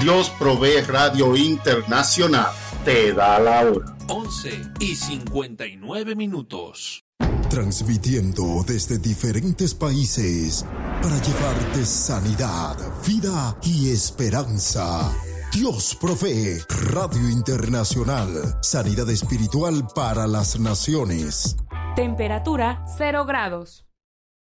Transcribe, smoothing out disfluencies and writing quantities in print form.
Dios Provee Radio Internacional te da la hora. 11:59. Transmitiendo desde diferentes países para llevarte sanidad, vida y esperanza. Dios Provee Radio Internacional. Sanidad espiritual para las naciones. Temperatura 0 grados.